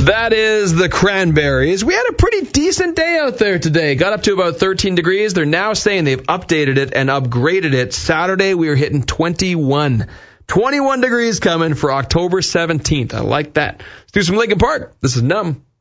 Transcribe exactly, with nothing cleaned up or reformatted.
That is the Cranberries. We had a pretty decent day out there today. Got up to about thirteen degrees. They're now saying they've updated it and upgraded it. Saturday, we were hitting twenty-one. twenty-one degrees coming for October seventeenth. I like that. Let's do some Linkin Park. This is Numb.